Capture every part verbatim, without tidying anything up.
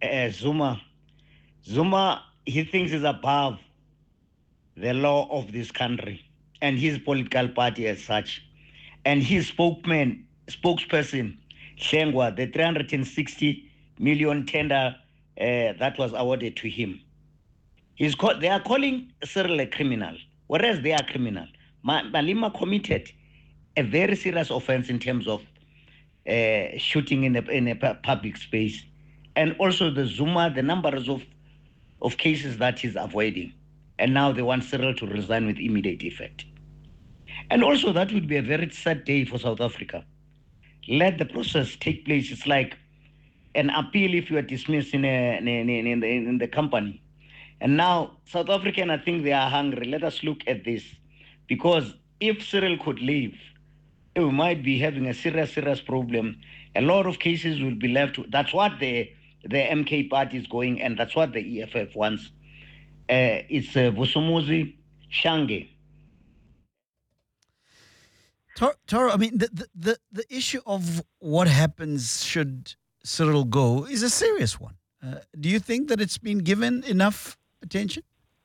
uh, Zuma, Zuma, he thinks is above the law of this country and his political party as such. And his spokesman, spokesperson, Shengwa, the three hundred sixty million tender uh, that was awarded to him. He's called, they are calling Cyril a criminal, whereas they are criminal. Malema committed a very serious offense in terms of uh, shooting in a, in a public space. And also the Zuma, the numbers of, of cases that he's avoiding. And now they want Cyril to resign with immediate effect. And also that would be a very sad day for South Africa. Let the process take place. It's like an appeal if you are dismissed in, a, in, a, in, the, in the company. And now South African, I think they are hungry. Let us look at this. Because if Cyril could leave, we might be having a serious, serious problem. A lot of cases will be left. To, that's what the, the M K party is going, and that's what the E F F wants. Uh, it's uh, Vusumuzi Shange. Toro, I mean, the, the, the, the issue of what happens should Cyril go is a serious one. Uh, do you think that it's been given enough attention?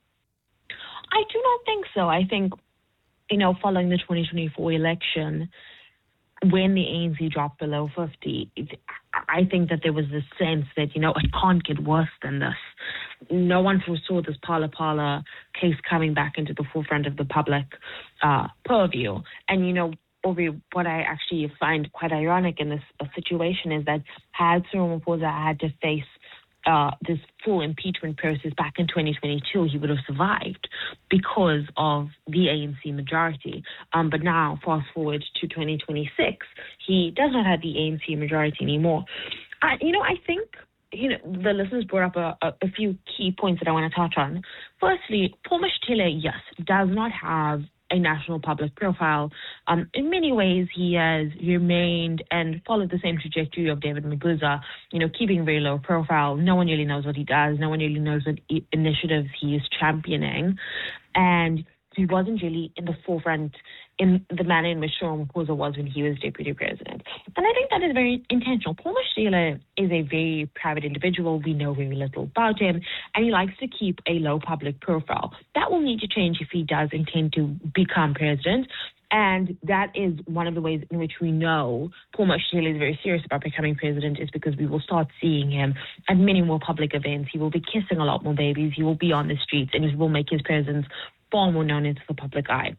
I do not think so. I think, you know, following the twenty twenty-four election, when the A N C dropped below fifty, I think that there was this sense that, you know, it can't get worse than this. No one foresaw this Phala Phala case coming back into the forefront of the public uh, purview. And, you know, what I actually find quite ironic in this uh, situation is that had Cyril Ramaphosa had to face uh, this full impeachment process back in twenty twenty-two, he would have survived because of the A N C majority. Um, but now, fast forward to twenty twenty-six, he does not have the A N C majority anymore. Uh, you know, I think you know, the listeners brought up a, a, a few key points that I want to touch on. Firstly, Paul Mashatile, yes, does not have a national public profile. Um, in many ways, he has remained and followed the same trajectory of David Mabuza, you know, keeping very low profile. No one really knows what he does. No one really knows what I- initiatives he is championing. And he wasn't really in the forefront in the manner in which Cyril Ramaphosa was when he was deputy president. And I think that is very intentional. Paul Mashatile is a very private individual. We know very little about him, and he likes to keep a low public profile. That will need to change if he does intend to become president. And that is one of the ways in which we know Paul Mashatile is very serious about becoming president, is because we will start seeing him at many more public events. He will be kissing a lot more babies. He will be on the streets, and he will make his presence far more known into the public eye.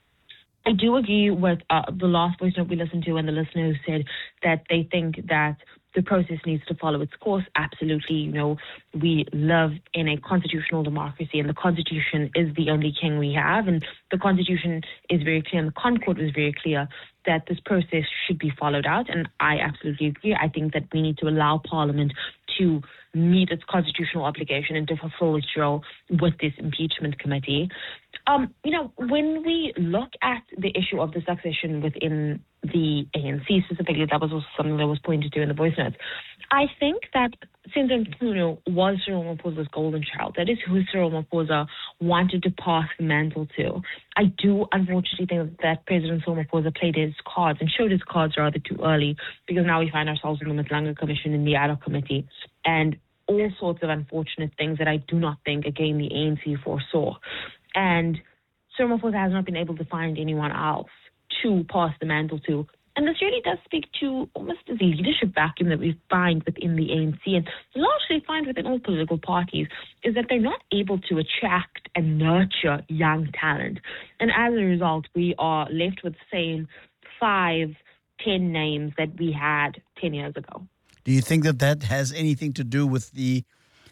I do agree with uh, the last voice note we listened to, and the listener who said that they think that the process needs to follow its course. Absolutely. You know, we live in a constitutional democracy, and the Constitution is the only king we have. And the Constitution is very clear, and the Concord was very clear that this process should be followed out. And I absolutely agree. I think that we need to allow Parliament to meet its constitutional obligation and to fulfill its role with this impeachment committee. Um, you know, when we look at the issue of the succession within the A N C specifically, that was also something that was pointed to in the voice notes. I think that Senzo Mchunu was Cyril Ramaphosa's golden child. That is who Cyril Ramaphosa wanted to pass the mantle to. I do unfortunately think that President Cyril Ramaphosa played his cards and showed his cards rather too early, because now we find ourselves in the Matlanga Commission and the ad hoc committee and all sorts of unfortunate things that I do not think, again, the A N C foresaw. And Cyril Ramaphosa has not been able to find anyone else to pass the mantle to. And this really does speak to almost the leadership vacuum that we find within the A N C and largely find within all political parties, is that they're not able to attract and nurture young talent. And as a result, we are left with the same five, ten names that we had ten years ago. Do you think that that has anything to do with the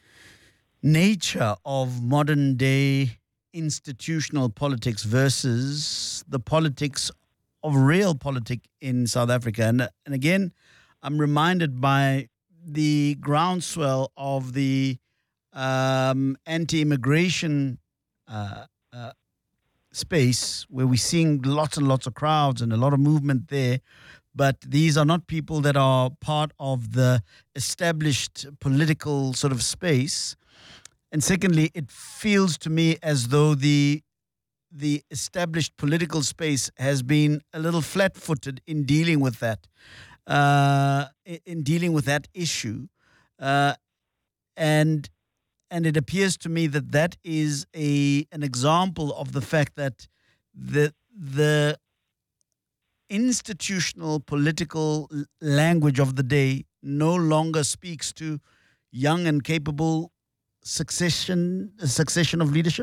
nature of modern day institutional politics versus the politics of real politics in South Africa? And, and again, I'm reminded by the groundswell of the um, anti-immigration uh, uh, space, where we're seeing lots and lots of crowds and a lot of movement there. But these are not people that are part of the established political sort of space. And secondly, it feels to me as though the the established political space has been a little flat-footed in dealing with that, uh, in dealing with that issue. Uh, and and it appears to me that that is a an example of the fact that the the institutional political l- language of the day no longer speaks to young and capable succession succession of leadership?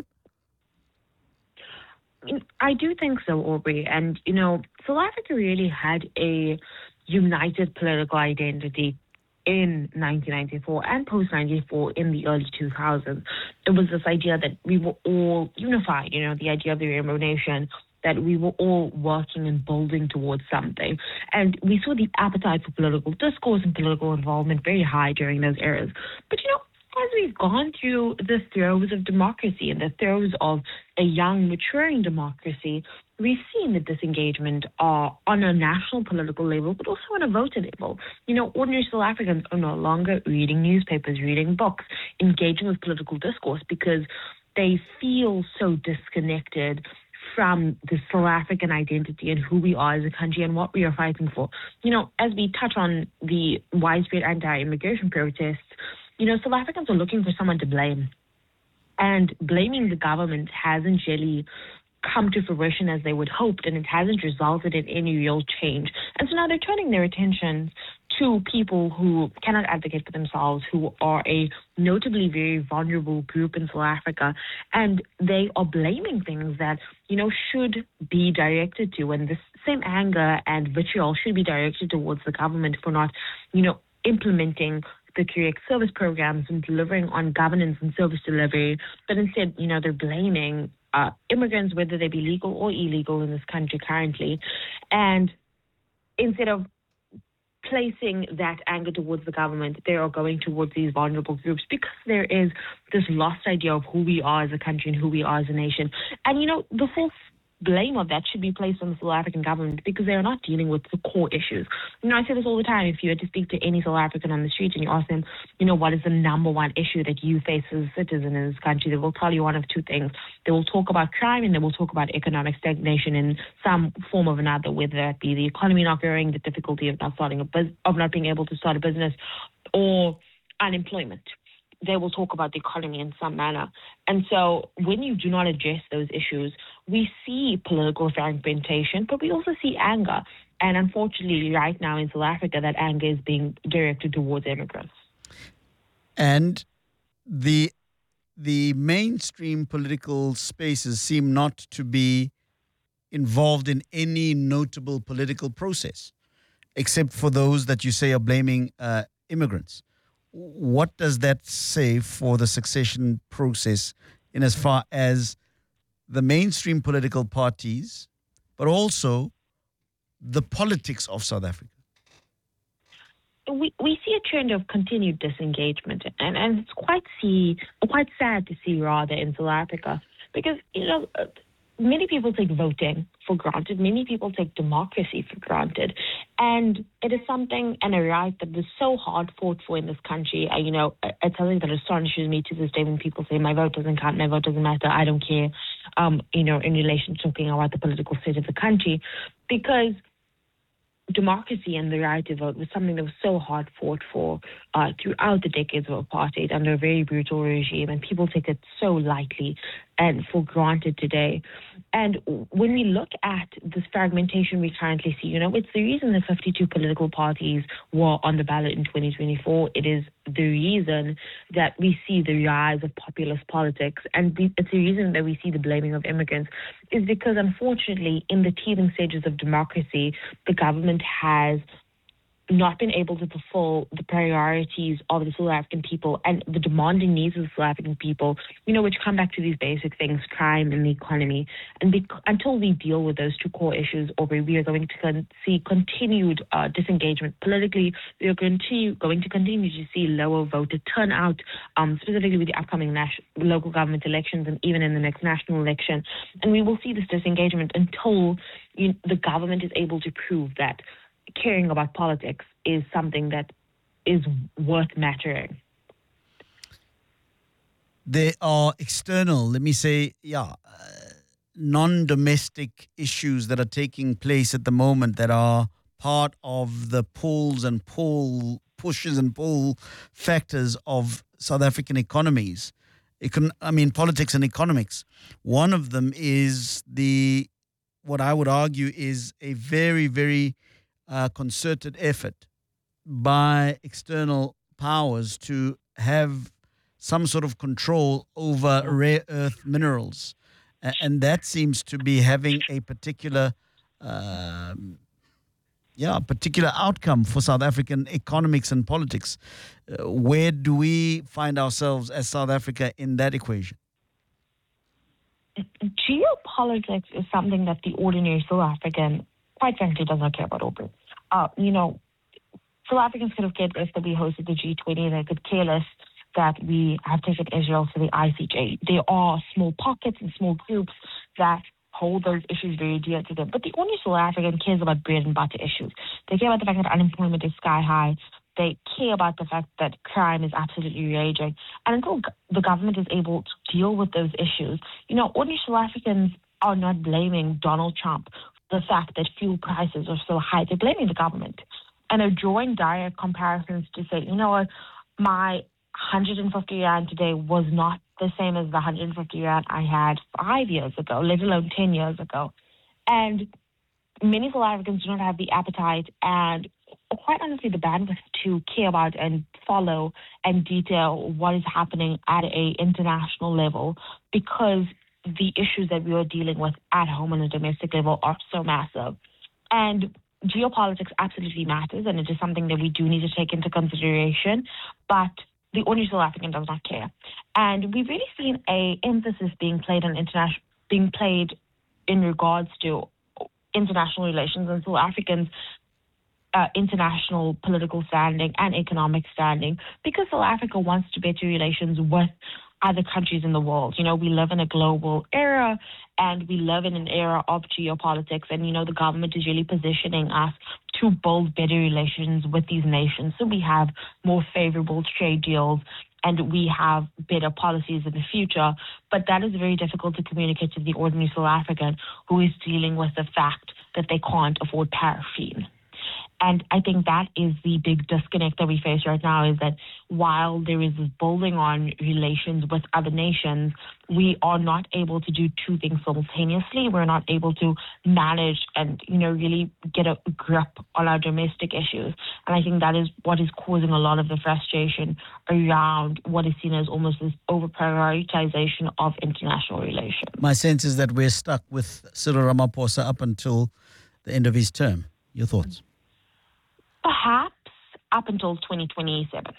I do think so, Aubrey. And, you know, South Africa really had a united political identity in nineteen ninety-four and post ninety-four in the early two thousands. It was this idea that we were all unified, you know, the idea of the Rainbow Nation, that we were all working and building towards something. And we saw the appetite for political discourse and political involvement very high during those eras. But, you know, as we've gone through the throes of democracy and the throes of a young, maturing democracy, we've seen the disengagement uh, on a national political level, but also on a voter level. You know, ordinary South Africans are no longer reading newspapers, reading books, engaging with political discourse because they feel so disconnected from the South African identity and who we are as a country and what we are fighting for. You know, as we touch on the widespread anti-immigration protests, you know, South Africans are looking for someone to blame. And blaming the government hasn't really come to fruition as they would hoped, and it hasn't resulted in any real change. And so now they're turning their attention to people who cannot advocate for themselves, who are a notably very vulnerable group in South Africa, and they are blaming things that, you know, should be directed to, and this same anger and vitriol should be directed towards the government for not, you know, implementing the correct service programs and delivering on governance and service delivery, but instead, you know, they're blaming uh, immigrants, whether they be legal or illegal in this country currently, and instead of placing that anger towards the government, they are going towards these vulnerable groups because there is this lost idea of who we are as a country and who we are as a nation. And, you know, the full blame of that should be placed on the South African government because they are not dealing with the core issues. You know, I say this all the time. If you had to speak to any South African on the street and you ask them, you know, what is the number one issue that you face as a citizen in this country, they will tell you one of two things. They will talk about crime and they will talk about economic stagnation in some form or another, whether that be the economy not growing, the difficulty of not starting a bus- of not being able to start a business, or unemployment. They will talk about the economy in some manner. And so when you do not address those issues, we see political fragmentation, but we also see anger. And unfortunately, right now in South Africa, that anger is being directed towards immigrants. And the the mainstream political spaces seem not to be involved in any notable political process, except for those that you say are blaming uh, immigrants. What does that say for the succession process in as far as the mainstream political parties, but also the politics of South Africa? We we see a trend of continued disengagement, and, and it's quite see quite sad to see rather in South Africa because, you know, many people take voting for granted. Many people take democracy for granted. And it is something and a right that was so hard fought for in this country. I, you know, it's something that astonishes me to this day when people say, my vote doesn't count, my vote doesn't matter, I don't care, um, you know, in relation to talking about the political state of the country. Because democracy and the right to vote was something that was so hard fought for uh, throughout the decades of apartheid under a very brutal regime, and people take it so lightly and for granted today. And when we look at this fragmentation we currently see, you know, it's the reason that fifty-two political parties were on the ballot in twenty twenty-four. It is the reason that we see the rise of populist politics, and the, it's the reason that we see the blaming of immigrants, is because unfortunately in the teething stages of democracy, the government has not been able to fulfill the priorities of the South African people and the demanding needs of the South African people, you know, which come back to these basic things, crime and the economy. And bec- until we deal with those two core issues, Aubrey, we are going to con- see continued uh, disengagement politically. We are going to, going to continue to see lower voter turnout, um, specifically with the upcoming nas- local government elections and even in the next national election. And we will see this disengagement until you know, the government is able to prove that caring about politics is something that is worth mattering. There are external, let me say, yeah, uh, non-domestic issues that are taking place at the moment that are part of the pulls and pull, pushes and pull factors of South African economies, econ- I mean, politics and economics. One of them is the, what I would argue is a very, very uh, concerted effort by external powers to have some sort of control over rare earth minerals. A- And that seems to be having a particular, um, yeah, particular outcome for South African economics and politics. Uh, where do we find ourselves as South Africa in that equation? Geopolitics is something that the ordinary South African, quite frankly, does not care about, Aubrey. Uh, you know, South Africans could have cared less that we hosted the G twenty. They could care less that we have taken Israel to the I C J. There are small pockets and small groups that hold those issues very dear to them. But the ordinary South African cares about bread and butter issues. They care about the fact that unemployment is sky high. They care about the fact that crime is absolutely raging. And until g- the government is able to deal with those issues, you know, ordinary South Africans are not blaming Donald Trump for the fact that fuel prices are so high. They're blaming the government. And are drawing direct comparisons to say, you know what, my one hundred fifty rand today was not the same as the one hundred fifty rand I had five years ago, let alone ten years ago. And many South Africans do not have the appetite and, quite honestly, the bandwidth to care about and follow and detail what is happening at a international level, because the issues that we are dealing with at home on a domestic level are so massive. And geopolitics absolutely matters, and it is something that we do need to take into consideration, but the ordinary South African does not care. And we've really seen a emphasis being played on international, being played in regards to international relations and South Africans' uh, international political standing and economic standing, because South Africa wants to better relations with other countries in the world. You know, we live in a global era, and we live in an era of geopolitics, and, you know, the government is really positioning us to build better relations with these nations. So we have more favorable trade deals, and we have better policies in the future. But that is very difficult to communicate to the ordinary South African who is dealing with the fact that they can't afford paraffin. And I think that is the big disconnect that we face right now, is that while there is this building on relations with other nations, we are not able to do two things simultaneously. We're not able to manage and, you know, really get a grip on our domestic issues. And I think that is what is causing a lot of the frustration around what is seen as almost this over-prioritization of international relations. My sense is that we're stuck with Cyril Ramaphosa up until the end of his term. Your thoughts? Perhaps up until twenty twenty-seven.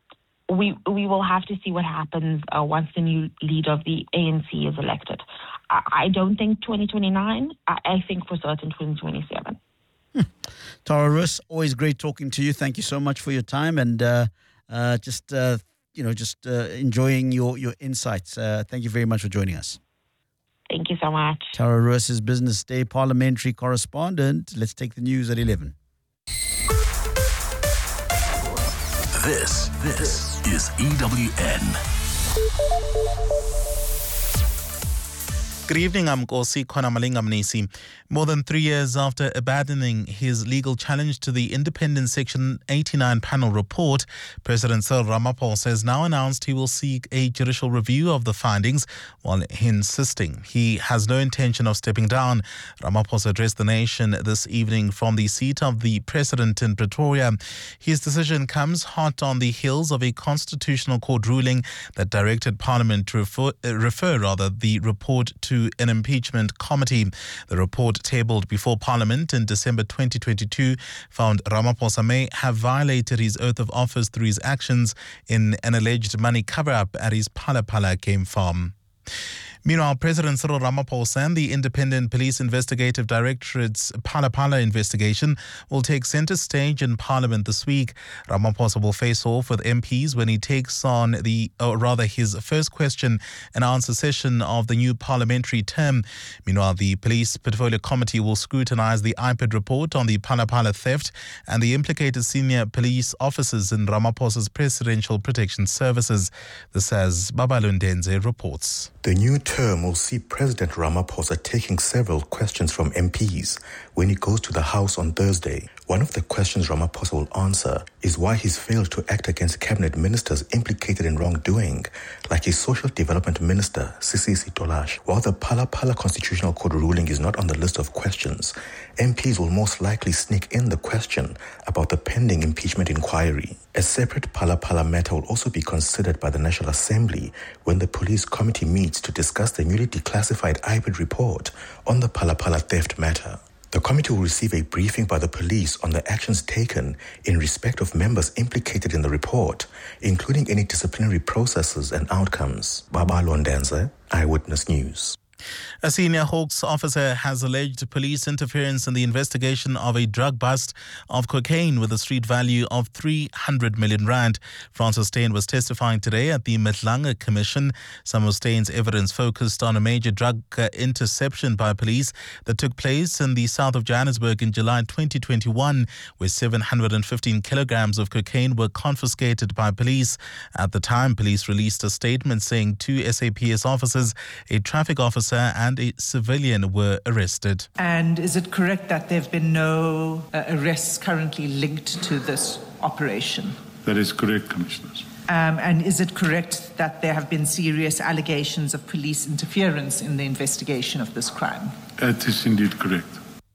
We we will have to see what happens uh, once the new leader of the A N C is elected. I, I don't think twenty twenty-nine. I, I think for certain twenty twenty-seven. Hmm. Tara Roos, always great talking to you. Thank you so much for your time, and uh, uh, just uh, you know, just uh, enjoying your your insights. Uh, thank you very much for joining us. Thank you so much. Tara Roos is Business Day parliamentary correspondent. Let's take the news at eleven. This, this is E W N. Good evening, I'm Nkosi Khonamalinga Mnisi. More than three years after abandoning his legal challenge to the independent Section eighty-nine panel report, President Cyril Ramaphosa has now announced he will seek a judicial review of the findings, while insisting he has no intention of stepping down. Ramaphosa addressed the nation this evening from the seat of the President in Pretoria. His decision comes hot on the heels of a constitutional court ruling that directed Parliament to refer, uh, refer rather, the report to an impeachment committee. The report tabled before Parliament in December twenty twenty-two found Ramaphosa may have violated his oath of office through his actions in an alleged money cover-up at his Phala Phala game farm. Meanwhile, President Cyril Ramaphosa and the Independent Police Investigative Directorate's Phala Phala investigation will take centre stage in Parliament this week. Ramaphosa will face off with M Ps when he takes on the, or rather his first question and answer session of the new parliamentary term. Meanwhile, the Police Portfolio Committee will scrutinise the I P I D report on the Phala Phala theft and the implicated senior police officers in Ramaphosa's Presidential Protection Services. This as Babalundenze reports. The new term will see President Ramaphosa taking several questions from M Ps when he goes to the House on Thursday. One of the questions Ramaphosa will answer is why he's failed to act against cabinet ministers implicated in wrongdoing, like his social development minister, Sisisi Tolash. While the Phala Phala Constitutional Court ruling is not on the list of questions, M Ps will most likely sneak in the question about the pending impeachment inquiry. A separate Phala Phala matter will also be considered by the National Assembly when the Police Committee meets to discuss the newly declassified I B I D report on the Phala Phala theft matter. The committee will receive a briefing by the police on the actions taken in respect of members implicated in the report, including any disciplinary processes and outcomes. Baba Londenza, Eyewitness News. A senior Hawks officer has alleged police interference in the investigation of a drug bust of cocaine with a street value of three hundred million rand. Francis Steyn was testifying today at the Madlanga Commission. Some of Steyn's evidence focused on a major drug uh, interception by police that took place in the south of Johannesburg in July twenty twenty-one, where seven hundred fifteen kilograms of cocaine were confiscated by police. At the time, police released a statement saying two S A P S officers, a traffic officer and a civilian were arrested. And is it correct that there have been no uh, arrests currently linked to this operation? That is correct, Commissioners. Um, and is it correct that there have been serious allegations of police interference in the investigation of this crime? That is indeed correct.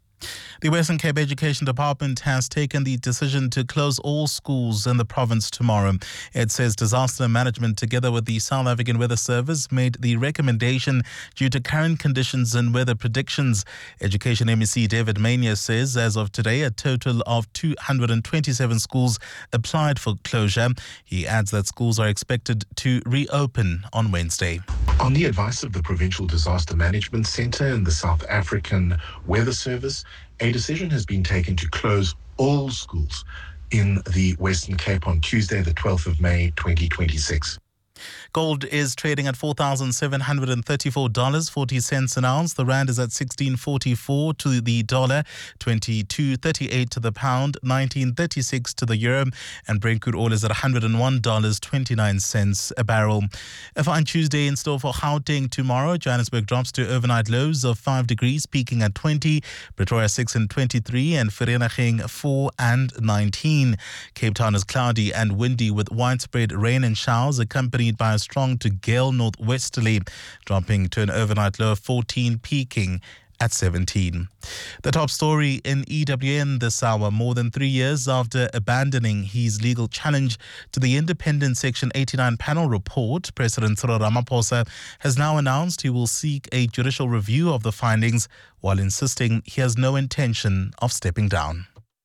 The Western Cape Education Department has taken the decision to close all schools in the province tomorrow. It says disaster management, together with the South African Weather Service, made the recommendation due to current conditions and weather predictions. Education M E C David Mania says as of today, a total of two hundred twenty-seven schools applied for closure. He adds that schools are expected to reopen on Wednesday. On the advice of the Provincial Disaster Management Centre and the South African Weather Service, a decision has been taken to close all schools in the Western Cape on Tuesday, the twelfth of May, twenty twenty-six. Gold is trading at four thousand seven hundred thirty-four dollars and forty cents an ounce. The rand is at sixteen forty-four to the dollar, twenty-two thirty-eight to the pound, nineteen thirty-six to the euro, and Brent crude oil is at one hundred one dollars and twenty-nine cents a barrel. A fine Tuesday in store for Gauteng tomorrow. Johannesburg drops to overnight lows of five degrees, peaking at twenty. Pretoria six and twenty-three, and Vereeniging four and nineteen. Cape Town is cloudy and windy with widespread rain and showers, accompanied by a strong to gale northwesterly, dropping to an overnight low of fourteen, peaking at seventeen. The top story in E W N this hour: more than three years after abandoning his legal challenge to the independent Section eighty-nine panel report, President Cyril Ramaphosa has now announced he will seek a judicial review of the findings, while insisting he has no intention of stepping down.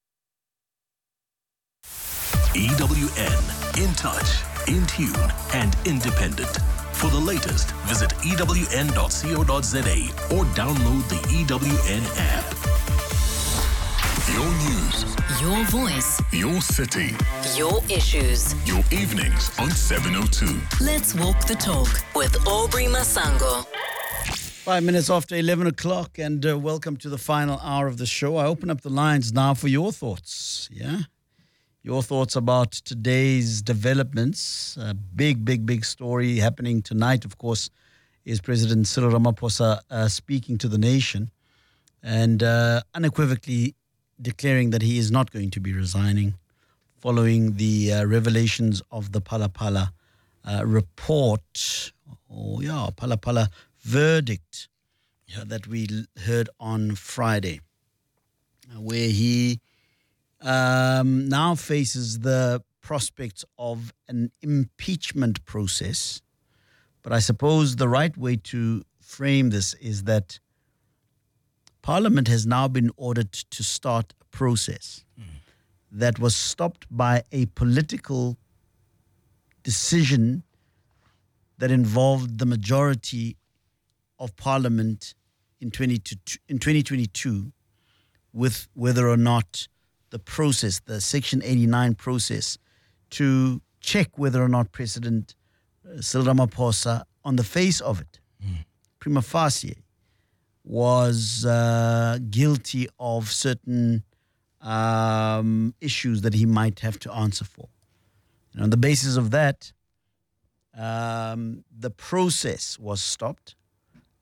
E W N, in touch, in tune and independent. For the latest, visit E W N dot co dot za or download the E W N app. Your news, your voice, your city, your issues, your evenings on seven oh two. Let's walk the talk with Aubrey Masango. Five minutes after eleven o'clock, and uh, welcome to the final hour of the show. I open up the lines now for your thoughts. Yeah? Your thoughts about today's developments. A big, big, big story happening tonight, of course, is President Cyril Ramaphosa uh, speaking to the nation and uh, unequivocally declaring that he is not going to be resigning following the uh, revelations of the Phala Phala uh, report, or yeah, Phala Phala verdict uh, that we l- heard on Friday, uh, where he Um, now faces the prospects of an impeachment process. But I suppose the right way to frame this is that Parliament has now been ordered to start a process mm. that was stopped by a political decision that involved the majority of Parliament in twenty twenty-two with whether or not the process, the Section eighty-nine process, to check whether or not President uh, Cyril Ramaphosa, on the face of it, mm. prima facie, was uh, guilty of certain um, issues that he might have to answer for. And on the basis of that, um, the process was stopped.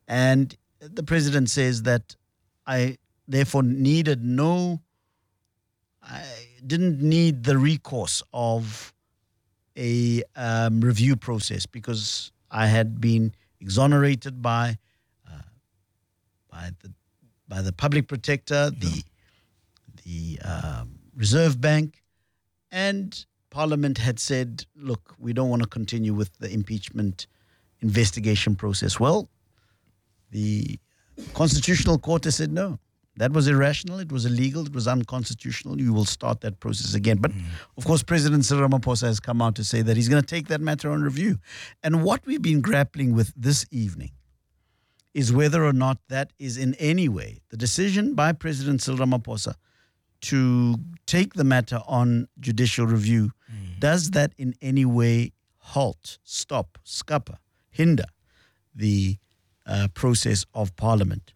And the president says that I therefore needed no, I didn't need the recourse of a um, review process because I had been exonerated by uh, by the by the public protector, the the um, Reserve Bank, and Parliament had said, look, we don't want to continue with the impeachment investigation process. Well, the Constitutional Court has said no. That was irrational, it was illegal, it was unconstitutional. You will start that process again. But, mm. of course, President Cyril Ramaphosa has come out to say that he's going to take that matter on review. And what we've been grappling with this evening is whether or not that is in any way the decision by President Cyril Ramaphosa to take the matter on judicial review, mm. does that in any way halt, stop, scupper, hinder the uh, process of Parliament?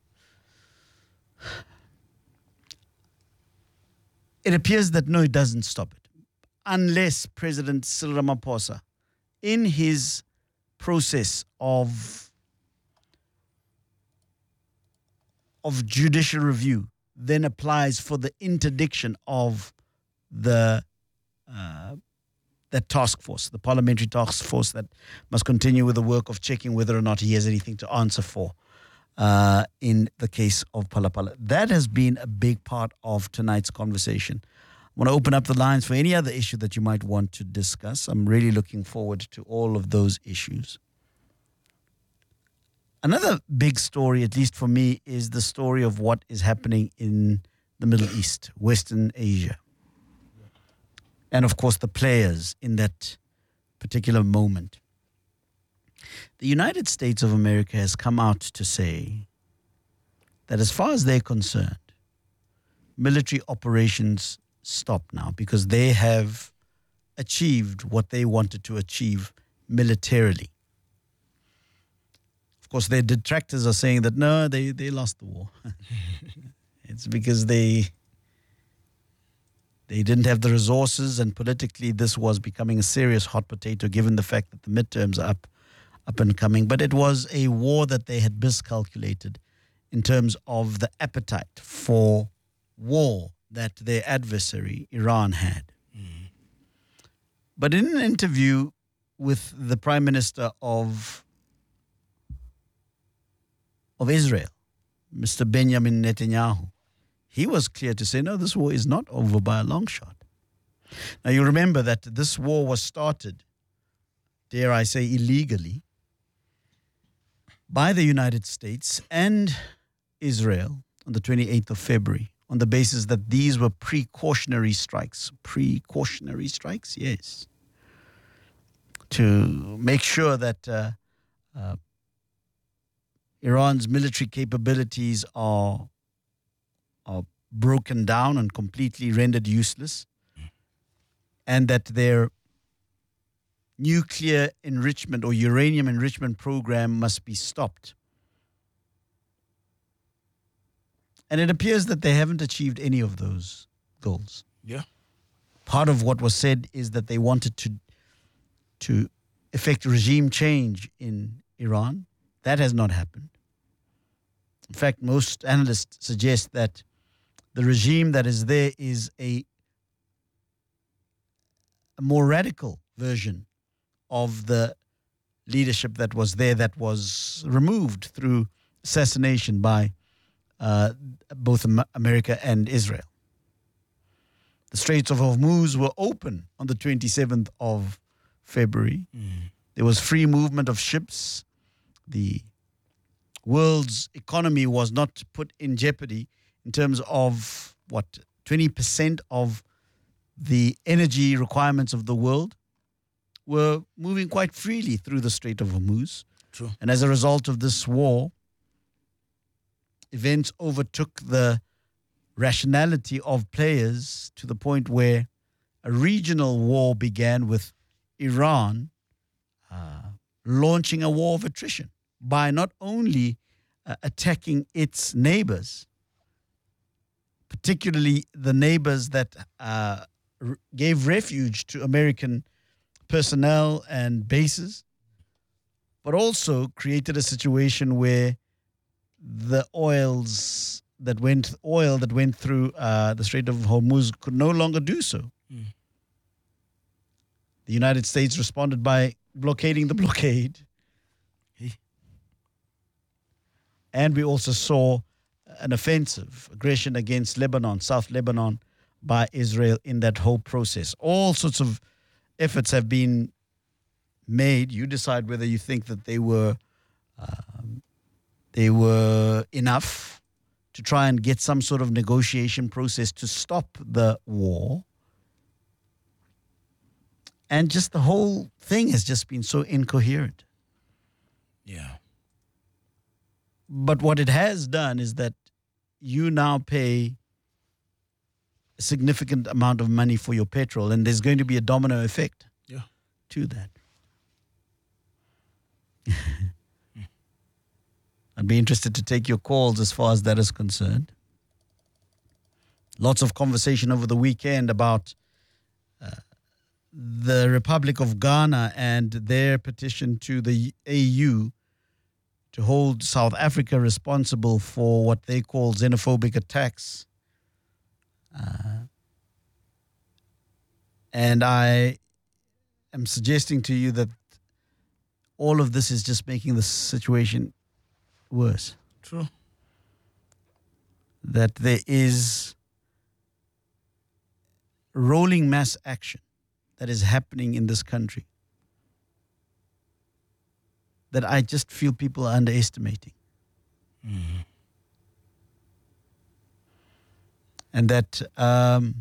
It appears that no, it doesn't stop it. Unless President Cyril Ramaphosa, in his process of, of judicial review, then applies for the interdiction of the uh, that task force, the parliamentary task force that must continue with the work of checking whether or not he has anything to answer for uh, in the case of Phala Phala. That has been a big part of tonight's conversation. I want to open up the lines for any other issue that you might want to discuss. I'm really looking forward to all of those issues. Another big story, at least for me, is the story of what is happening in the Middle East, Western Asia. And, of course, the players in that particular moment. The United States of America has come out to say that as far as they're concerned, military operations stop now because they have achieved what they wanted to achieve militarily. Of course, their detractors are saying that, no, they, they lost the war. It's because they they didn't have the resources, and politically this was becoming a serious hot potato given the fact that the midterms are up, up and coming. But it was a war that they had miscalculated in terms of the appetite for war that their adversary, Iran, had. Mm. But in an interview with the Prime Minister of of Israel, Mister Benjamin Netanyahu, he was clear to say, no, this war is not over by a long shot. Now, you remember that this war was started, dare I say, illegally by the United States and Israel on the twenty-eighth of February on the basis that these were precautionary strikes. Precautionary strikes, yes. To make sure that uh, uh, Iran's military capabilities are, are broken down and completely rendered useless, and that their nuclear enrichment or uranium enrichment program must be stopped. And it appears that they haven't achieved any of those goals. Yeah. Part of what was said is that they wanted to, to effect regime change in Iran. That has not happened. In fact, most analysts suggest that the regime that is there is a, a more radical version of the leadership that was there, that was removed through assassination by uh, both America and Israel. The Straits of Hormuz were open on the twenty-seventh of February. Mm. There was free movement of ships. The world's economy was not put in jeopardy in terms of, what, twenty percent of the energy requirements of the world were moving quite freely through the Strait of Hormuz. True. And as a result of this war, events overtook the rationality of players to the point where a regional war began with Iran uh, launching a war of attrition by not only uh, attacking its neighbors, particularly the neighbors that uh, r- gave refuge to American personnel and bases, but also created a situation where the oils that went oil that went through uh, the Strait of Hormuz could no longer do so. Mm. The United States responded by blockading the blockade. Hey. And we also saw an offensive aggression against Lebanon, South Lebanon, by Israel in that whole process. All sorts of efforts have been made. You decide whether you think that they were um, they were enough to try and get some sort of negotiation process to stop the war. And just the whole thing has just been so incoherent. Yeah. But what it has done is that you now pay a significant amount of money for your petrol, and there's going to be a domino effect yeah. to that. I'd be interested to take your calls as far as that is concerned. Lots of conversation over the weekend about uh, the Republic of Ghana and their petition to the A U to hold South Africa responsible for what they call xenophobic attacks. Uh, and I am suggesting to you that all of this is just making the situation worse. True. That there is rolling mass action that is happening in this country that I just feel people are underestimating. Mm-hmm. And that um,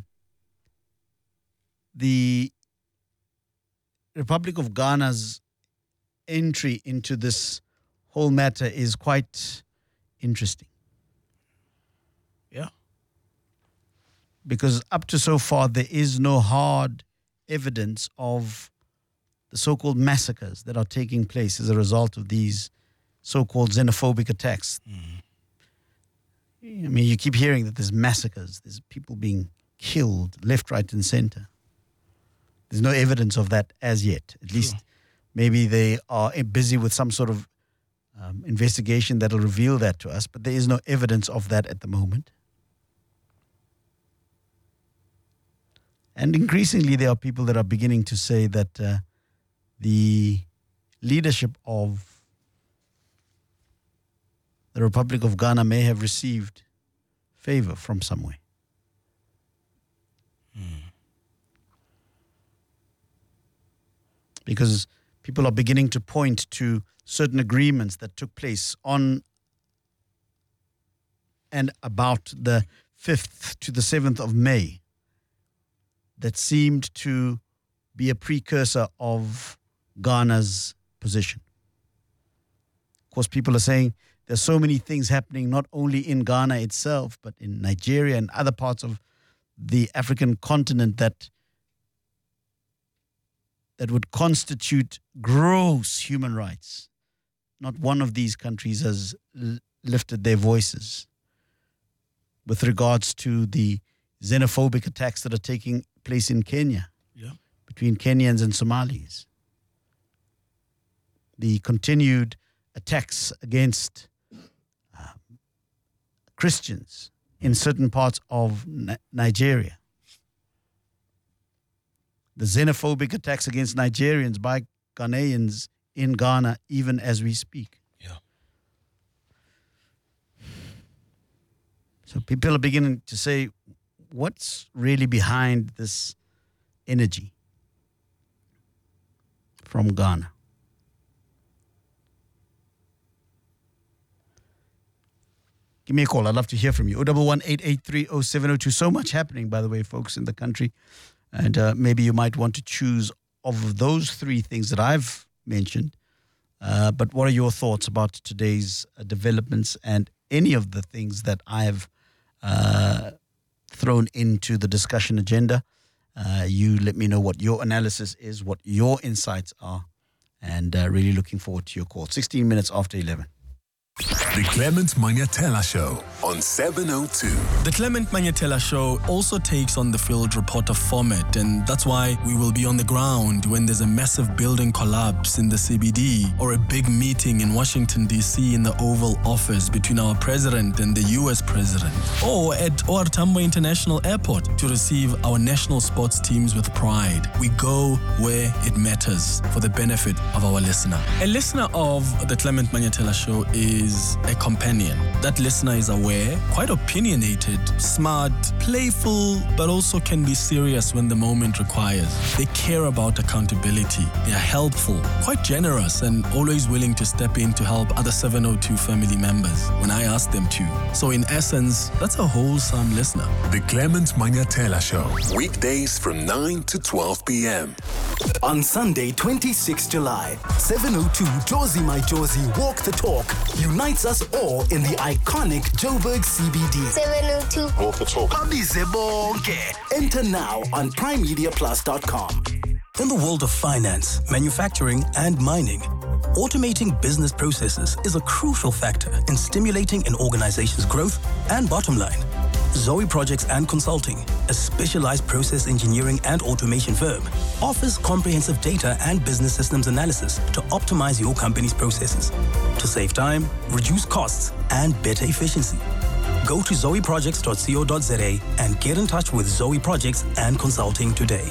the Republic of Ghana's entry into this whole matter is quite interesting. Yeah. Because up to so far, there is no hard evidence of the so-called massacres that are taking place as a result of these so-called xenophobic attacks. Mm. I mean, you keep hearing that there's massacres, there's people being killed left, right, and center. There's no evidence of that as yet. At True. least maybe they are busy with some sort of um, investigation that'll reveal that to us, but there is no evidence of that at the moment. And increasingly, there are people that are beginning to say that uh, the leadership of the Republic of Ghana may have received favor from somewhere. Mm. Because people are beginning to point to certain agreements that took place on and about the fifth to the seventh of May that seemed to be a precursor of Ghana's position. Of course, people are saying there's so many things happening not only in Ghana itself, but in Nigeria and other parts of the African continent that that would constitute gross human rights. Not one of these countries has l- lifted their voices with regards to the xenophobic attacks that are taking place in Kenya, yeah. between Kenyans and Somalis. The continued attacks against um, Christians in certain parts of N- Nigeria. The xenophobic attacks against Nigerians by Ghanaians in Ghana, even as we speak. Yeah. So people are beginning to say, what's really behind this energy from Ghana? Give me a call. I'd love to hear from you. oh one one, eight eight three, oh seven oh two. So much happening, by the way, folks, in the country. And uh, maybe you might want to choose of those three things that I've mentioned. Uh, but what are your thoughts about today's uh, developments and any of the things that I've uh, thrown into the discussion agenda? Uh, you let me know what your analysis is, what your insights are, and uh, really looking forward to your call. sixteen minutes after eleven. The Clement Manyatela Show on seven oh two. The Clement Manyatela Show also takes on the field reporter format, and that's why we will be on the ground when there's a massive building collapse in the C B D or a big meeting in Washington, D C in the Oval Office between our president and the U S president, or at O R Tambo International Airport to receive our national sports teams with pride. We go where it matters for the benefit of our listener. A listener of the Clement Manyatela Show is a companion. That listener is aware, quite opinionated, smart, playful, but also can be serious when the moment requires. They care about accountability. They are helpful, quite generous, and always willing to step in to help other seven oh two family members when I ask them to. So in essence, that's a wholesome listener. The Clement Manyatela Show. Weekdays from nine to twelve p.m. On Sunday, twenty-sixth of July, seven oh two Jozi My Jozi Walk the Talk unites us all in the iconic Joburg C B D. seven oh two Walk the Talk. Babize bonke. Enter now on prime media plus dot com. In the world of finance, manufacturing, and mining, automating business processes is a crucial factor in stimulating an organization's growth and bottom line. Zoe Projects and Consulting, a specialized process engineering and automation firm, offers comprehensive data and business systems analysis to optimize your company's processes, to save time, reduce costs, and better efficiency. Go to zoe projects dot co dot za and get in touch with Zoe Projects and Consulting today.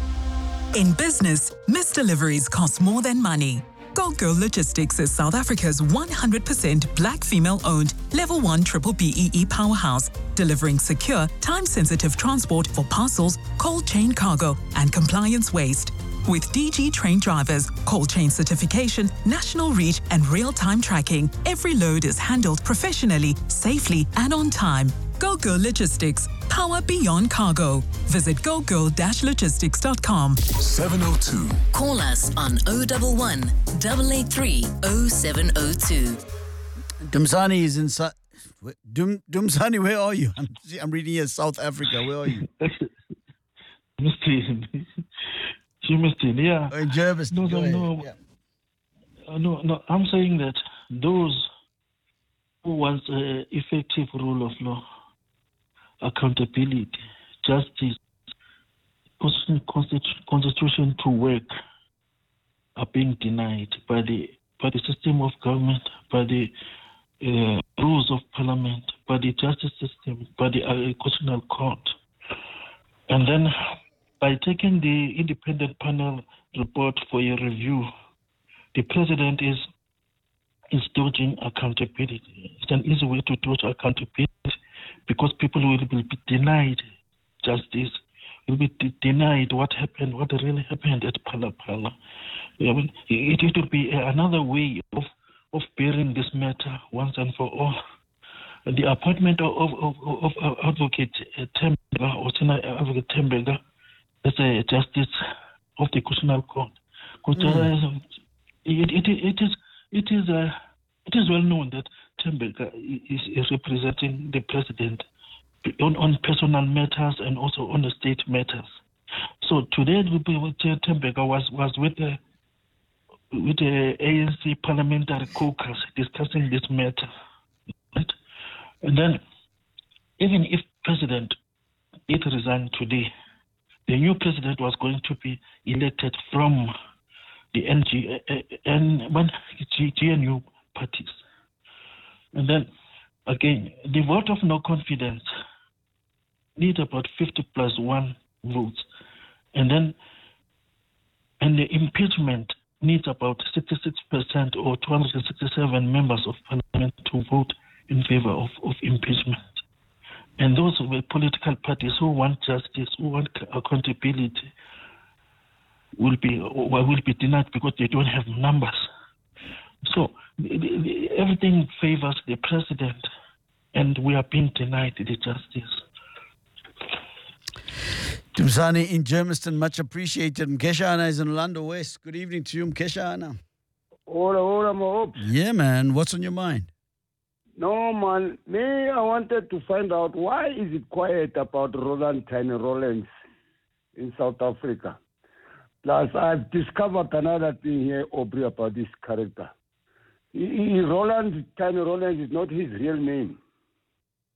In business, missed deliveries cost more than money. Go Girl Logistics is South Africa's one hundred percent black female-owned Level one triple B E E powerhouse, delivering secure, time-sensitive transport for parcels, cold chain cargo, and compliance waste. With D G trained drivers, cold chain certification, national reach, and real-time tracking, every load is handled professionally, safely, and on time. Go Girl Logistics, power beyond cargo. Visit go girl dash logistics dot com. seven oh two. Call us on oh one one, eight eight three, oh seven oh two. Dumzani is in... Sa- Dum, Dumzani, where are you? I'm, I'm reading here South Africa. Where are you? Mister Mister yeah. Oh, in Jervis. No, no, no. Yeah. Uh, no, no. I'm saying that those who want uh, effective rule of law, accountability, justice, constitution to work are being denied by the by the system of government, by the uh, rules of parliament, by the justice system, by the uh, constitutional court. And then by taking the independent panel report for a review, the president is is dodging accountability. It's an easy way to dodge accountability because people will be denied justice, will be de- denied what happened, what really happened at Phala Phala. I mean, it, it will be another way of, of bearing this matter once and for all. The appointment of, of, of, of Advocate Thembeka, or Senior Advocate Thembeka, as a justice of the Constitutional Court. Mm. It, it, it is it is uh, it is well known that Thembeka is, is representing the president on, on personal matters and also on the state matters. So today, Thembeka was was with the with the A N C parliamentary caucus discussing this matter, right? And then, even if President did resign today, the new president was going to be elected from the N G and G N U parties. And then, again, the vote of no confidence needs about fifty plus one votes. And then, and the impeachment needs about sixty-six percent or two hundred sixty-seven members of parliament to vote in favor of, of impeachment. And those were political parties who want justice, who want accountability, will be will be denied because they don't have numbers. So the, the, everything favors the president, and we are being denied the justice. Dumzani in Germiston, much appreciated. Mkeshana is in Orlando West. Good evening to you, Mkeshana. Hola, hola, Mohope. Yeah, man. What's on your mind? No, man. Me, I wanted to find out why is it quiet about Roland Tiny Rollins in South Africa. Plus, I've discovered another thing here, Aubrey, about this character. He, he, Roland Tiny Rollins is not his real name.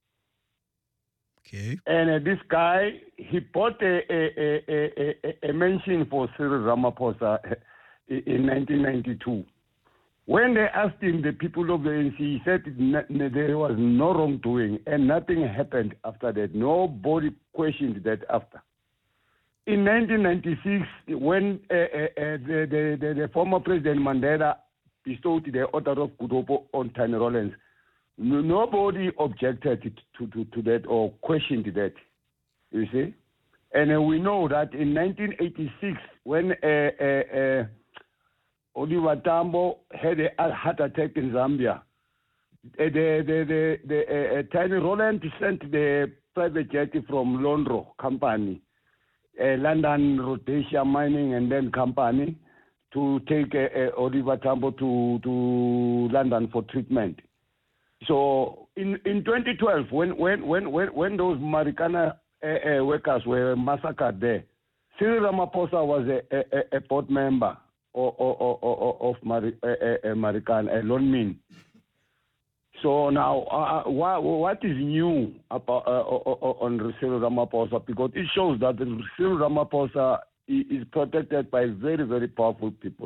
Okay. And uh, this guy, he bought a, a, a, a, a mansion for Cyril Ramaphosa in nineteen ninety-two. When they asked him, the people of the A N C, he said there was no wrongdoing and nothing happened after that. Nobody questioned that after. In nineteen ninety-six, when uh, uh, uh, the, the, the, the former President Mandela bestowed the Order of Good Hope on Tiny Rollins, no, nobody objected to, to, to that or questioned that, you see. And uh, we know that in nineteen eighty-six, when uh, uh, uh, Oliver Tambo had a heart attack in Zambia, uh, the, the, the, the, uh, Tiny Rollins sent the private jet from Lonro Company, Uh, London Rhodesia Mining and then Company, to take uh, uh, Oliver Tambo to, to London for treatment. So in, in twenty twelve, when when when when, when those Marikana uh, uh, workers were massacred there, Cyril Ramaphosa was a, a, a board member of, of, of, of Mari, uh, uh, Marikana, uh, Lonmin. So now, uh, what, what is new about uh, on Cyril Ramaphosa? Because it shows that Cyril Ramaphosa is protected by very, very powerful people.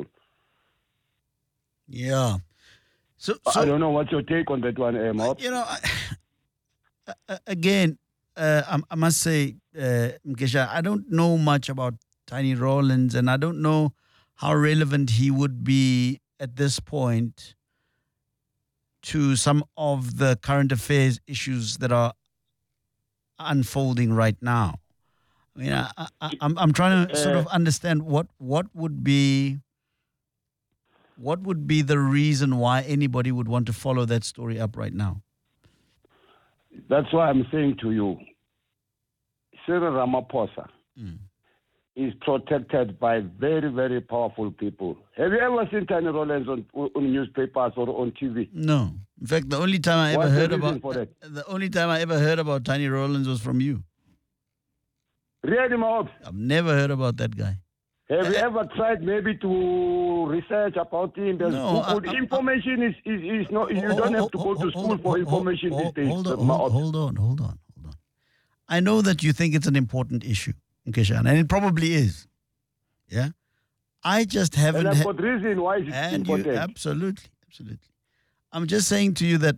Yeah. So, so I don't know what's your take on that one, Emma. You know, I, again, uh, I, I must say, uh, Mkesha, I don't know much about Tiny Rollins, and I don't know how relevant he would be at this point to some of the current affairs issues that are unfolding right now. I mean, I, I, I'm I'm trying to sort of understand what what would be what would be the reason why anybody would want to follow that story up right now. That's why I'm saying to you, Cyril Ramaphosa mm. is protected by very, very powerful people. Have you ever seen Tiny Rollins on, on newspapers or on T V? No. In fact, the only time I ever What's the heard reason about for that? the only time I ever heard about Tiny Rollins was from you. Really, Mahob? I've never heard about that guy. Have you ever tried maybe to research about him? There's No, I- Google. I- information is, is, is not, you don't have to go to school for information these days. Hold on, Mahob. hold, hold on, hold on, hold on. I know that you think it's an important issue, Nkeshan, and it probably is. Yeah? I just haven't... And I've ha- got reason why it's and you, important. absolutely, absolutely. I'm just saying to you that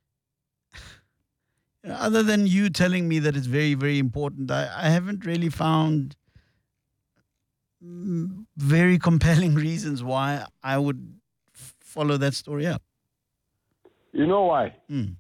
you know, other than you telling me that it's very, very important, I, I haven't really found mm, very compelling reasons why I would f- follow that story up. You know why? Mm.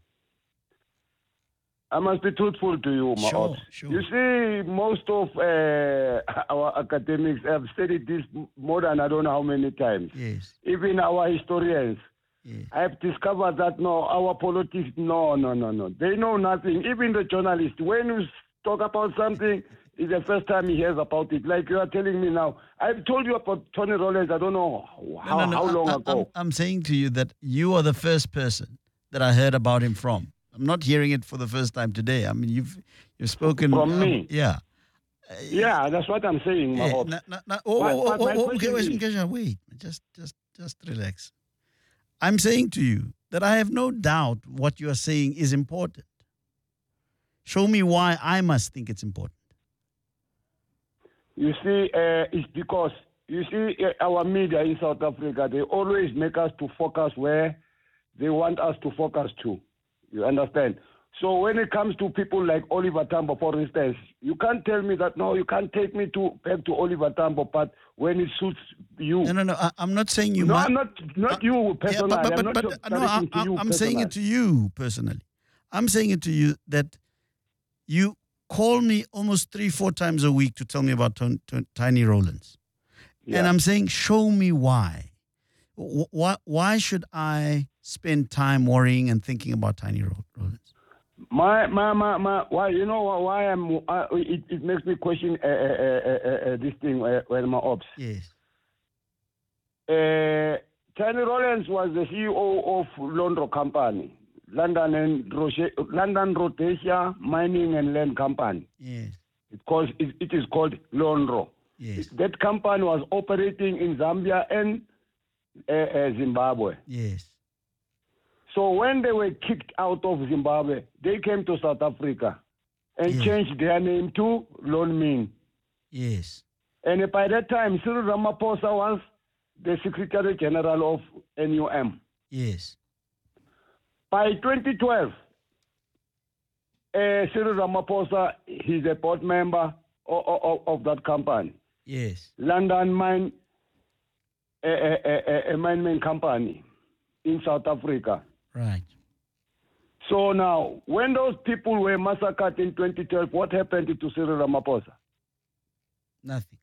I must be truthful to you, Maot. Sure, sure. You see, most of uh, our academics have studied this more than I don't know how many times. Yes. Even our historians. Yes. I've discovered that, no, our politics, no, no, no, no. They know nothing. Even the journalists, when you talk about something, it's the first time he hears about it. Like you are telling me now. I've told you about Tony Rollins, I don't know how, No, no, no, how long I, I, ago. I'm, I'm saying to you that you are the first person that I heard about him from. I'm not hearing it for the first time today. I mean, you've you've spoken From um, me? Yeah. Yeah, that's what I'm saying, Yeah, Mahop. no, no, no. Oh, But- oh, but oh, my oh, okay, question wait, is- Nkesha, wait. Just, just, just relax. I'm saying to you that I have no doubt what you are saying is important. Show me why I must think it's important. You see, uh, it's because, you see, uh, our media in South Africa, they always make us to focus where they want us to focus to. You understand? So when it comes to people like Oliver Tambo, for instance, you can't tell me that, no, you can't take me to back to Oliver Tambo, but when it suits you. No, no, no. I, I'm not saying you No, must. I'm not, not you personally. Yeah, but, but, I'm but, not but, no, targeting I, to you I'm saying it personally. to you personally. I'm saying it to you that you call me almost three, four times a week to tell me about Ton- Ton- Tiny Rollins. And Yeah. I'm saying, show me why. Wh- Why, why should I spend time worrying and thinking about Tiny Ro- Rollins? My, my, my, my, why, you know why- why I'm, uh, it, it makes me question uh, uh, uh, uh, uh, this thing uh, when my ops. Yes. Uh, Tiny Rollins was the C E O of Lonro Company, London and Roche, London Rhodesia Mining and Land Company. Yes. It, calls, it, it is called Lonro. Yes. That company was operating in Zambia and uh, uh, Zimbabwe. Yes. So when they were kicked out of Zimbabwe, they came to South Africa. and Yes. changed their name to Lone Min. Yes. And by that time, Cyril Ramaphosa was the Secretary General of N U M. Yes. By twenty twelve, uh, Cyril Ramaphosa, he's a board member of, of, of that company. Yes. London Mine, a, a, a, a mining company in South Africa. Right. So now, when those people were massacred in twenty twelve, what happened to Cyril Ramaphosa? Nothing.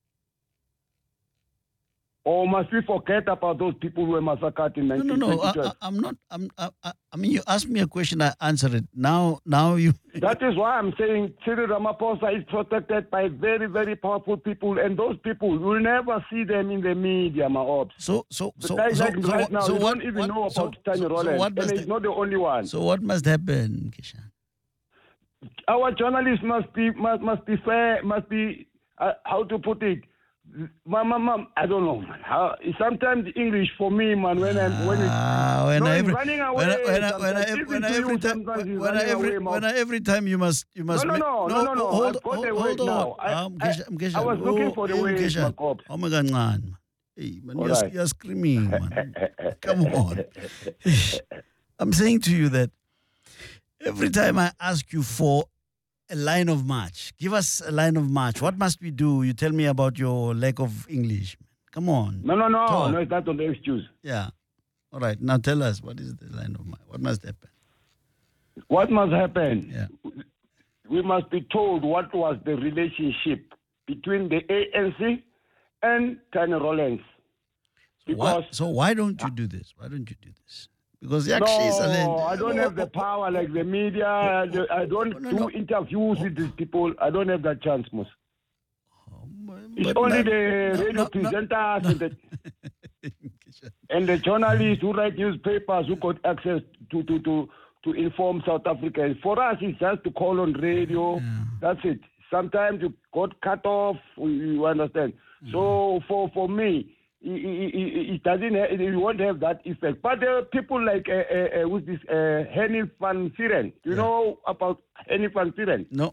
Or must we forget about those people who were massacred in No, no, nineteen no. twelve? I, I, I'm not. I'm. I, I I mean, you asked me a question. I answered it. Now, now you. That is why I'm saying Cyril Ramaphosa is protected by very, very powerful people, and those people, you will never see them in the media, my ops. So, so, But so, like, so, like so right what- now, so you what- don't even what- know so- about Tiny so- so Rollins, what and must he's ha- not the only one. So what must happen, Kishan? Our journalists must be must, must be fair, must be uh, how to put it. Mom, mom, mom, I don't know. Man. How, sometimes English for me, man. When I'm when it's Ah, when no, I he's every, running away. when I, when I, when I, sometimes. when I Even to every you, time, sometimes he's when I running every, away, man. when I every time you must, you must. No, no, ma- no, no, no, no. Hold, I've got hold, the hold word on. now. I- Um, I- Kesha- Kesha, I was looking oh, for the hey, word, Kesha. Jacob. Oh my God, man. Hey, man, All you're, right. you're screaming, man. Come on. I'm saying to you that every time I ask you for a line of march, give us a line of march. What must we do? You tell me about your lack of English. Come on. No, no, no, Talk. no. It's not an excuse. Yeah. All right. Now tell us, what is the line of march? What must happen? What must happen? Yeah. We must be told what was the relationship between the A N C and Tiny Rollins. Because Why, so why don't you do this? Why don't you do this? Because no, actually, it's a- I don't have the power like the media. I do- I don't do interviews with these people. I don't have that chance, Mus. It's but only no- the no, radio no, no, presenters and, the, and the journalists who write newspapers who got access to, to, to, to inform South Africans. For us, it's just to call on radio. That's it. Sometimes you got cut off. You you understand? So for, for me, it, it, it doesn't. Have, it won't have that effect. But there are people like uh, uh, uh, with this uh, Henny van Sieren. Do you know about Henny van Sieren? No.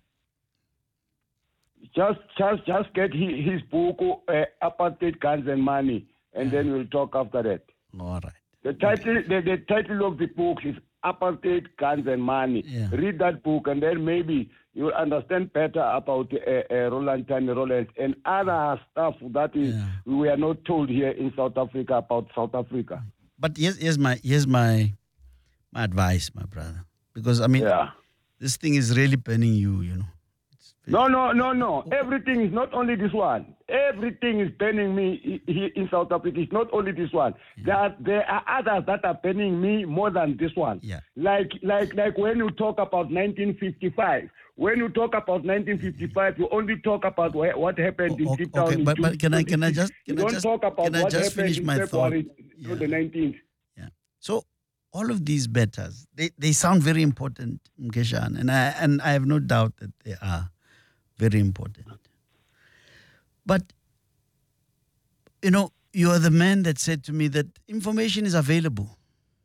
Just, just, just get his, his book, uh, Apartheid, Guns and Money, and then we'll talk after that. All right. The title, the, the title of the book is Apartheid, Guns and Money. Yeah. Read that book, and then maybe you'll understand better about uh, uh, Roland Tiny Rollins and other stuff that is we are not told here in South Africa about South Africa. But here's, here's my here's my my advice, my brother. Because I mean, this thing is really burning you. You know. No, no, no, no. Everything is not only this one. Everything is burning me i- here in South Africa. It's not only this one. There are, there are others that are burning me more than this one. Yeah. Like, like, like when you talk about nineteen fifty-five. When you talk about nineteen fifty-five, you only talk about wha- what happened in deep down. Okay, in but, but can I can I twenty-six. just You can I don't just talk about can I what just happened finish in my February thought? to the nineteenth. So all of these betters, they, they sound very important, Mkeshan, and I and I have no doubt that they are very important. But you know, you are the man that said to me that information is available.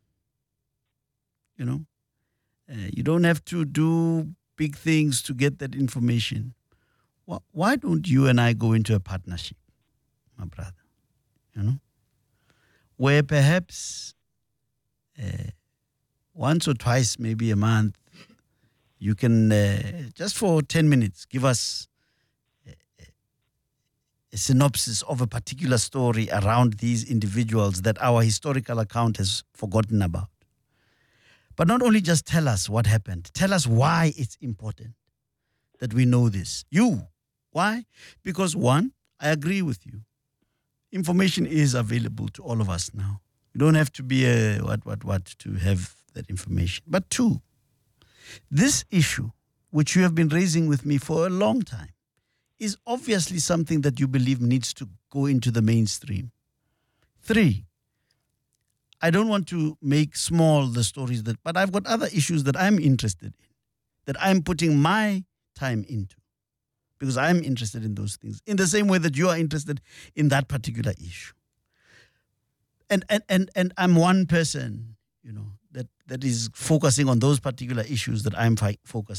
You know, uh, you don't have to do big things to get that information. Why, why don't you and I go into a partnership, my brother? You know, where perhaps uh, once or twice, maybe a month, you can uh, just for ten minutes give us a, a synopsis of a particular story around these individuals that our historical account has forgotten about. But not only just tell us what happened, tell us why it's important that we know this. You, why? Because one, I agree with you. Information is available to all of us now. You don't have to be a what, what, what to have that information. But two, this issue, which you have been raising with me for a long time, is obviously something that you believe needs to go into the mainstream. Three, I don't want to make small the stories that, but I've got other issues that I'm interested in, that I'm putting my time into, because I'm interested in those things, in the same way that you are interested in that particular issue. And and and and I'm one person, you know, that, that is focusing on those particular issues that I'm fi- focusing on.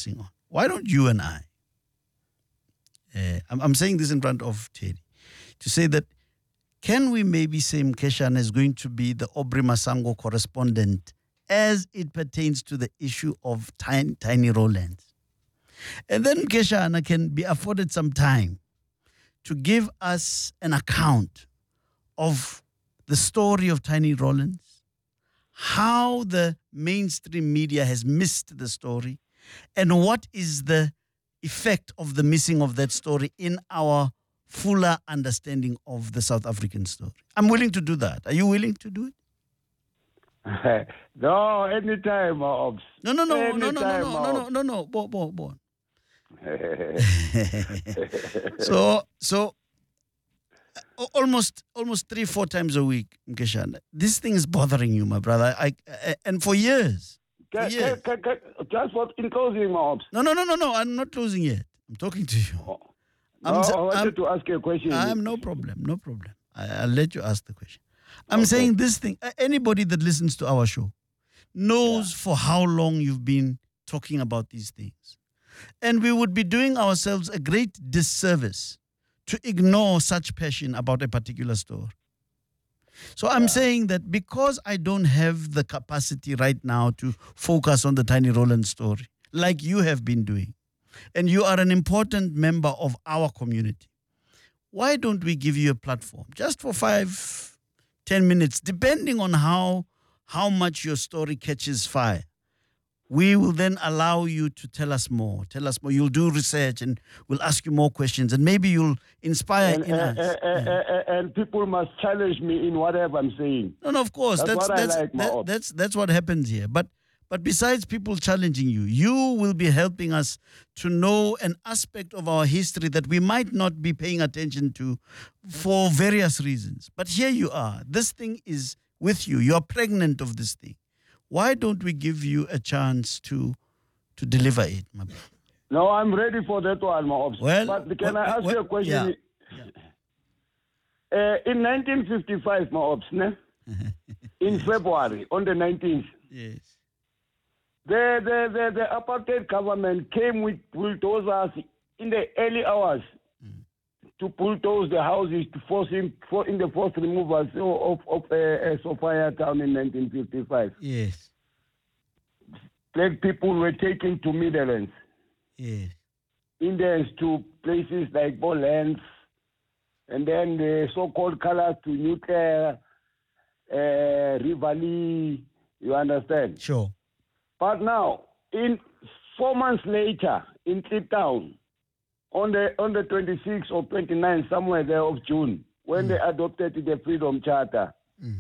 Why don't you and I, uh, I'm, I'm saying this in front of Teddy, to say that can we maybe say Mkeshana is going to be the Aubrey Masango correspondent as it pertains to the issue of tiny, tiny Rollens? And then Mkeshana can be afforded some time to give us an account of the story of Tiny Rollens, how the mainstream media has missed the story, and what is the effect of the missing of that story in our fuller understanding of the South African story. I'm willing to do that. Are you willing to do it? No, anytime, Obs. No, no, no, anytime, no, no, no, no, no, no, no, no, Bo, Bo, Bo. so, so uh, almost, almost three, four times a week, Mkeshana. This thing is bothering you, my brother. I, I and for years. For Can, years. can, can, can, just for in closing, Obs. No, no, no, no, no. I'm not closing yet. I'm talking to you. Oh. I'm, no, s- I wanted I'm- to ask you a question. I'm no problem, no problem. I, I'll let you ask the question. I'm saying this thing. a- Anybody that listens to our show knows for how long you've been talking about these things. And we would be doing ourselves a great disservice to ignore such passion about a particular story. So I'm saying that because I don't have the capacity right now to focus on the Tiny Rollens story, like you have been doing, and you are an important member of our community, why don't we give you a platform just for five, ten minutes, depending on how, how much your story catches fire? We will then allow you to tell us more. Tell us more. You'll do research and we'll ask you more questions, and maybe you'll inspire and, in and, us. and, and, and people must challenge me in whatever I'm saying. No, no, of course. That's, That's what that's I like, that- Maop. that's that's what happens here. But but besides people challenging you, you will be helping us to know an aspect of our history that we might not be paying attention to for various reasons. But here you are. This thing is with you. You are pregnant of this thing. Why don't we give you a chance to to deliver it, my brother? No, I'm ready for that one, Maop. Well, but can well, I ask well, you a question? Uh, in nineteen fifty-five, Maop, ne? in February, on the nineteenth, Yes. the, the, the, the apartheid government came with bulldozers in the early hours to bulldoze the houses to force him for in the forced removals of, of uh, uh, Sophia Town in nineteen fifty-five. Yes. Black people were taken to Midlands. Yes. Indians to places like Bolands, and then the so-called colors to Nuclear, uh, Rivali, you understand? Sure. But now, in four months later, in Kliptown, on the on the twenty-sixth or twenty-ninth, somewhere there of June, when Mm. they adopted the Freedom Charter,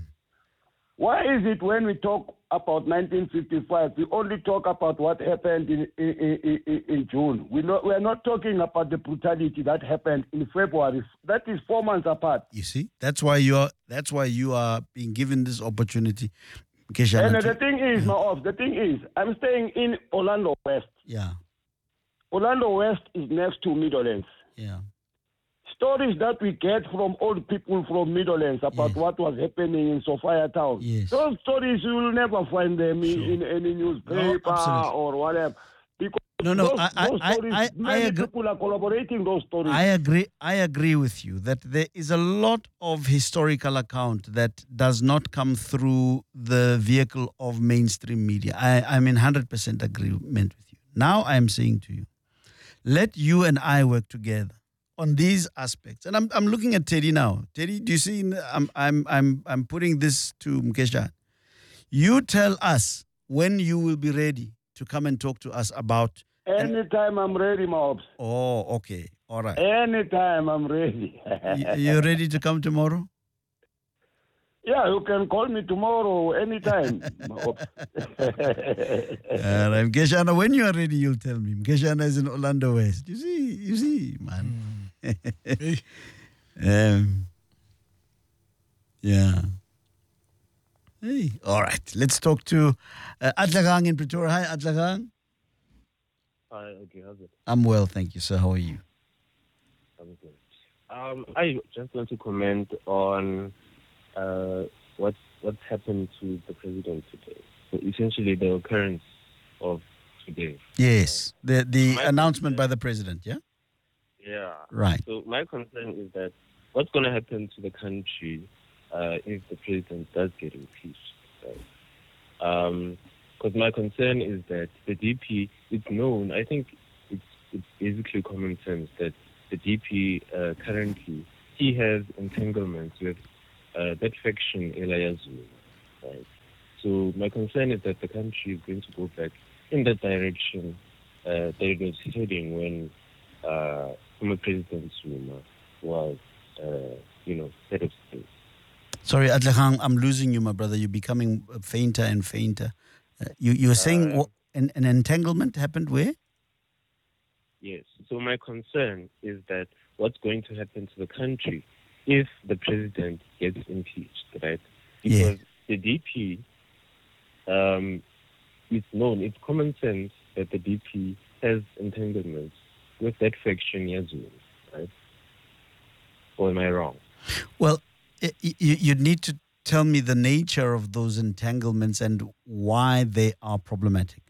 why is it when we talk about nineteen fifty-five, we only talk about what happened in in, in, in, in June? We not, we are not talking about the brutality that happened in February. That is four months apart. You see, that's why you are. That's why you are being given this opportunity, Keshana, And to- the thing is, my off. The thing is, I'm staying in Orlando West. yeah, Orlando West is next to Midlands. yeah. Stories that we get from old people from Midlands about what was happening in Sophia Town. Yes. Those stories you will never find them in, in any newspaper absolutely. or whatever. Because No, no, those, I- I- those I- stories, I- I many agree. people are collaborating those stories. I agree. I agree with you that there is a lot of historical account that does not come through the vehicle of mainstream media. I, I'm in one hundred percent agreement with you. Now I'm saying to you, let you and I work together on these aspects. And I'm I'm looking at Teddy now. Teddy, do you see? in- I'm I'm I'm I'm putting this to Mkesha. You tell us when you will be ready to come and talk to us about. Anytime I'm ready, Mobs. Oh, okay, all right. Anytime I'm ready. You- You're ready to come tomorrow? Yeah, you can call me tomorrow, anytime. Mobs. All right, Mkeshana, when you are ready, you'll tell me. Mkeshana is in Orlando West. You see, you see, man. um, yeah. Hey, all right. Let's talk to uh, Adlagang in Pretoria. Hi, Adlagang. Hi, okay, how's it? I'm well, thank you, sir. How are you? I'm good. Um, I just want to comment on uh, what what happened to the president today. So essentially, the occurrence of today. Yes, the the My announcement by the president. Yeah. Yeah. Right. So my concern is that what's going to happen to the country uh, if the president does get impeached? Right? Um, because my concern is that the D P, it's known, I think it's, it's basically common sense that the D P uh, currently, he has entanglements with uh, that faction, Eliazu. Right? So my concern is that the country is going to go back in that direction uh, that it was heading when uh, former President Zuma was, uh, you know, head of state. Sorry, Adlekhan, I'm losing you, my brother. You're becoming fainter and fainter. Uh, you you were saying Uh, what, an, an entanglement happened where? Yes. So my concern is that what's going to happen to the country if the president gets impeached, right? Because the D P, um, it's known, it's common sense that the D P has entanglements with that faction, Yazoo, right? Or am I wrong? Well, y- y- you need to tell me the nature of those entanglements and why they are problematic.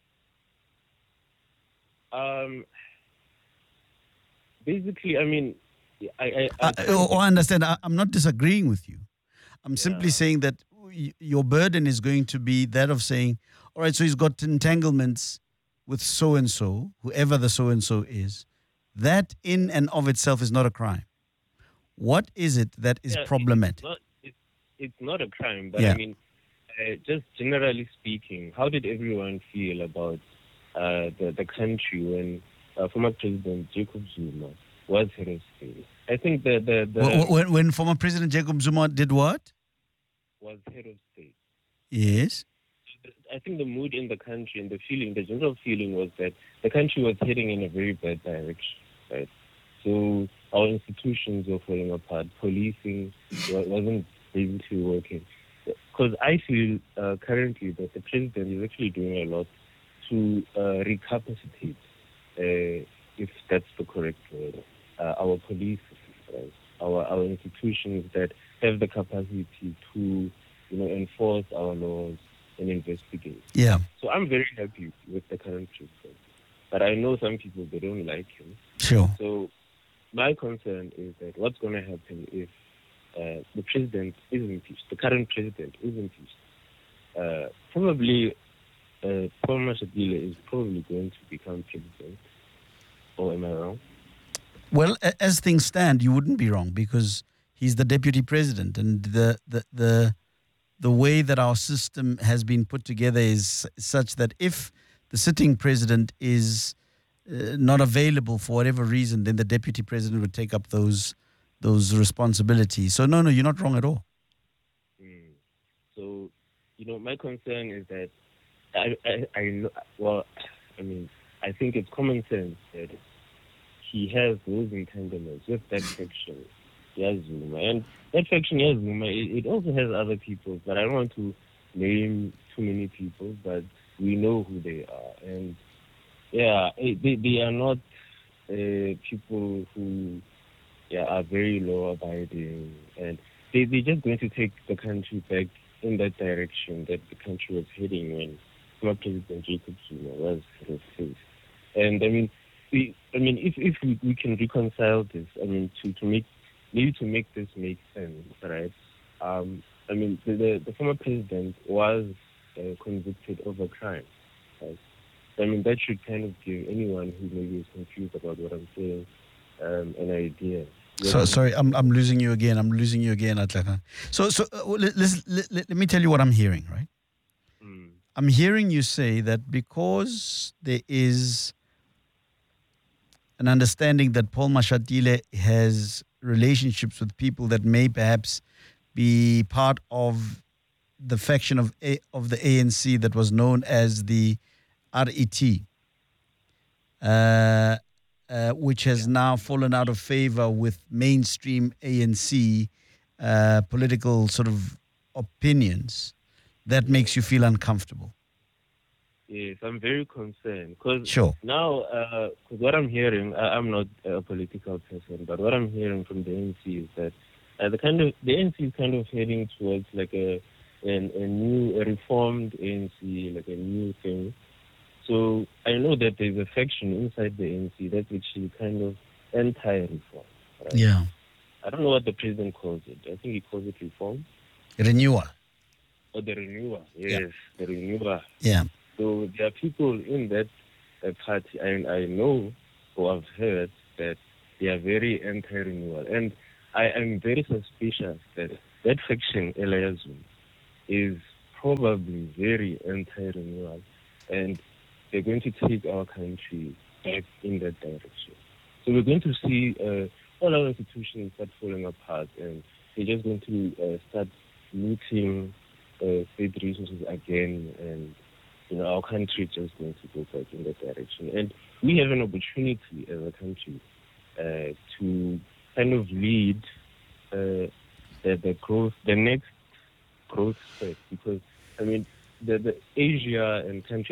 Um, basically, I mean, I... I, I, I, oh, I understand. I, I'm not disagreeing with you. I'm simply saying that y- your burden is going to be that of saying, all right, so he's got entanglements with so-and-so, whoever the so-and-so is. That in and of itself is not a crime. What is it that is Yeah, problematic? It's not, it's, it's not a crime, but Yeah. I mean, uh, just generally speaking, how did everyone feel about uh, the, the country when uh, former President Jacob Zuma was head of state? I think the... the, the When, when, when former President Jacob Zuma did what? was head of state. Yes. I think the mood in the country and the feeling, the general feeling was that the country was heading in a very bad direction, right? So our institutions were falling apart. Policing wa- wasn't basically working. Because I feel uh, currently that the president is actually doing a lot to uh, recapacitate, uh, if that's the correct word, uh, our police, right? our our institutions that have the capacity to, you know, enforce our laws and investigate. Yeah. So I'm very happy with the current president. But I know some people, they don't like him. Sure. So my concern is that what's going to happen if uh, the president is impeached, the current president is impeached. Uh, probably uh, Paul Mashatile is probably going to become president. Or am I wrong? Well, a- as things stand, you wouldn't be wrong because he's the deputy president, and the the the, the way that our system has been put together is such that if the sitting president is uh, not available for whatever reason, then the deputy president would take up those those responsibilities. So no, no, you're not wrong at all. So, you know, my concern is that I, I, I know, well, I mean, I think it's common sense that he has those entanglements with that faction, Yazuma. And that faction, Yazuma, it, it also has other people, but I don't want to name too many people, but we know who they are. And, yeah, it, they, they are not uh, people who yeah, are very law-abiding, and they, they're just going to take the country back in that direction that the country was heading when former President Jacob Zuma was head of state. And I mean, we, I mean, if if we, we can reconcile this, I mean, to, to make maybe to make this make sense, right? Um, I mean, the, the, the former president was uh, convicted of a crime, right? I mean, that should kind of give anyone who maybe is confused about what I'm saying um, an idea. So sorry, I'm I'm losing you again. I'm losing you again, Atlaka. So so uh, let, let's, let, let, let me tell you what I'm hearing, right? Mm. I'm hearing you say that because there is an understanding that Paul Mashatile has relationships with people that may perhaps be part of the faction of A, of the A N C that was known as the R E T, uh, uh, which has now fallen out of favor with mainstream A N C uh, political sort of opinions. That makes you feel uncomfortable. Yes, I'm very concerned because Sure. now, because what I'm hearing, I, I'm not a political person, but what I'm hearing from the A N C is that uh, the kind of the A N C is kind of heading towards like a an, a new, a reformed A N C, like a new thing. So I know that there's a faction inside the A N C that's actually kind of anti-reform. Right? Yeah. I don't know what the president calls it. I think he calls it reform. Renewal. Or the renewal. Yes, the renewal. Yeah. So there are people in that uh, party, and I know or I've heard that they are very anti-renewal. And I am very suspicious that that faction, Eliasum, is probably very anti-renewal. And they're going to take our country back in that direction. So we're going to see uh, all our institutions start falling apart, and they're just going to uh, start looting uh, state resources again, and you know our country is just going to go back in that direction. And we have an opportunity as a country uh, to kind of lead uh, the, the growth, the next growth step, because I mean the, the Asia and countries